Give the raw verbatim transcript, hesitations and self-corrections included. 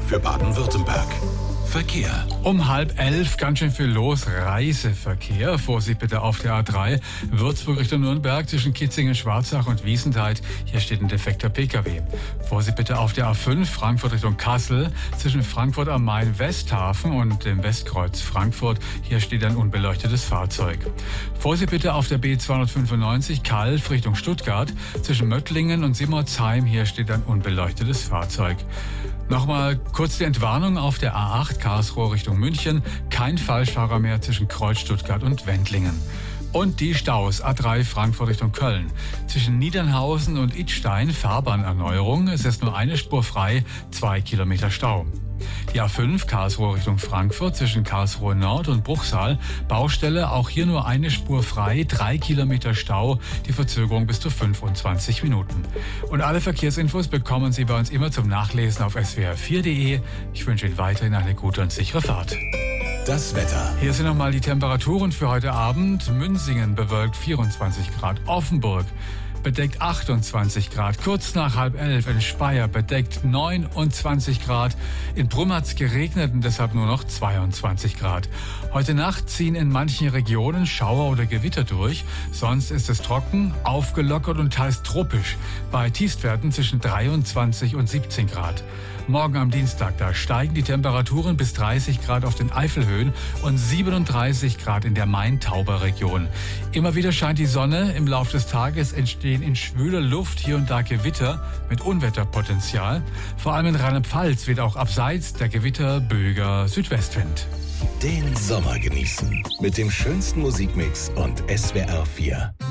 für Baden-Württemberg. Verkehr. Um halb elf ganz schön viel los. Reiseverkehr. Vorsicht bitte auf der A drei. Würzburg Richtung Nürnberg zwischen Kitzingen, Schwarzach und Wiesentheit. Hier steht ein defekter P K W. Vorsicht bitte auf der A fünf. Frankfurt Richtung Kassel zwischen Frankfurt am Main Westhafen und dem Westkreuz Frankfurt. Hier steht ein unbeleuchtetes Fahrzeug. Vorsicht bitte auf der B zweihundertfünfundneunzig Calw Richtung Stuttgart zwischen Möttlingen und Simmerzheim. Hier steht ein unbeleuchtetes Fahrzeug. Nochmal kurz die Entwarnung auf der A acht Karlsruhe Richtung München. Kein Falschfahrer mehr zwischen Kreuz Stuttgart und Wendlingen. Und die Staus A drei Frankfurt Richtung Köln. Zwischen Niedernhausen und Idstein Fahrbahnerneuerung. Es ist nur eine Spur frei, zwei Kilometer Stau. Die A fünf Karlsruhe Richtung Frankfurt zwischen Karlsruhe Nord und Bruchsal. Baustelle, auch hier nur eine Spur frei, drei Kilometer Stau, die Verzögerung bis zu fünfundzwanzig Minuten. Und alle Verkehrsinfos bekommen Sie bei uns immer zum Nachlesen auf s w r vier punkt d e. Ich wünsche Ihnen weiterhin eine gute und sichere Fahrt. Das Wetter. Hier sind nochmal die Temperaturen für heute Abend. Münzingen bewölkt vierundzwanzig Grad, Offenburg bedeckt achtundzwanzig Grad, kurz nach halb elf in Speyer bedeckt neunundzwanzig Grad, in Brunn hat's geregnet und deshalb nur noch zweiundzwanzig Grad. Heute Nacht ziehen in manchen Regionen Schauer oder Gewitter durch, sonst ist es trocken, aufgelockert und teils tropisch, bei Tiefstwerten zwischen dreiundzwanzig und siebzehn Grad. Morgen am Dienstag, da steigen die Temperaturen bis dreißig Grad auf den Eifelhöhen und siebenunddreißig Grad in der Main-Tauber-Region. Immer wieder scheint die Sonne, im Laufe des Tages entstehen in schwüler Luft hier und da Gewitter mit Unwetterpotenzial. Vor allem in Rheinland-Pfalz weht auch abseits der Gewitter böiger Südwestwind. Den Sommer genießen mit dem schönsten Musikmix und S W R vier.